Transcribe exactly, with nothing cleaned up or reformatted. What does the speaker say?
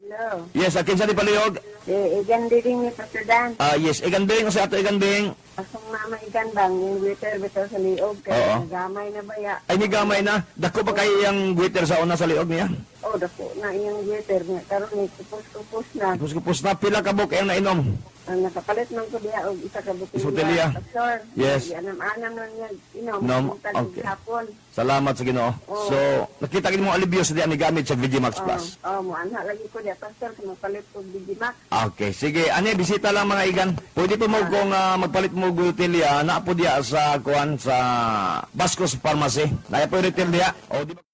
Hello. Yes, akin sa di paliog. Si Igan din ni Pastor Dan. Ah, yes, iganding o sa ato iganding. Asong mama Igan bang yung waiter bitaw sa liog kay Oo. nagamay na baya. Ay, ni gamay na. Dako pa kayo yung waiter sa una sa liog niya. Oh, dako na iyang waiter nga karon ni kupos-kupos na. Tapos kupos na pila ka buk yung nainom. Ang nakapalit man ko diya og isa ka Isa botelya. botelya. Pastor. Yes. Anam-anam lang niya inom. Inom? Buntag Okay. hapon. Salamat sa Ginoo. Oo. So, nakita gid mo alibyo sa diyan ni gamit sa Vigimax Oh, Plus. oh, mo anha lagi ko diya pastor kung mapalit ko Digimax. Okay, sige. Ani bisita lang mga igan. Pwede po mo kung ah, magpalit mo gutilya na po diya sa kuan sa Bascos Pharmacy. Naya po retail diya. O di ba